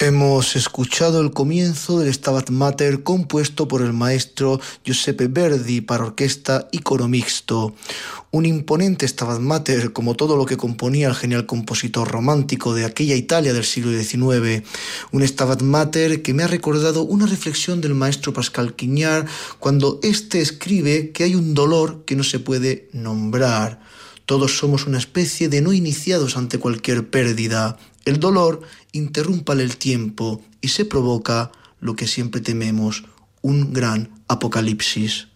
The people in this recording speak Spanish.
Hemos escuchado el comienzo del Stabat Mater compuesto por el maestro Giuseppe Verdi para orquesta y coro mixto. Un imponente Stabat Mater como todo lo que componía el genial compositor romántico de aquella Italia del siglo XIX. Un Stabat Mater que me ha recordado una reflexión del maestro Pascal Quignard cuando éste escribe que hay un dolor que no se puede nombrar. Todos somos una especie de no iniciados ante cualquier pérdida. El dolor interrumpa el tiempo y se provoca lo que siempre tememos, un gran apocalipsis.